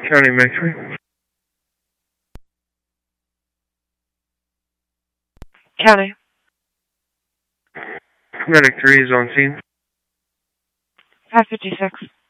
County Medic. County. Medic 3 is on scene. 556.